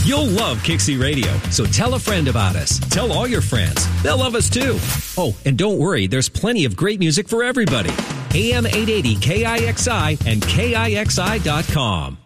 You'll love Kixie Radio, so tell a friend about us. Tell all your friends. They'll love us too. Oh, and don't worry, there's plenty of great music for everybody. AM 880 KIXI and KIXI.com.